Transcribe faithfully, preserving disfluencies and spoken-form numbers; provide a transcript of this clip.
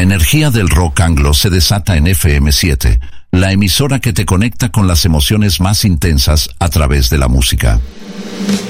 La energía del rock anglo se desata en F M siete, la emisora que te conecta con las emociones más intensas a través de la música.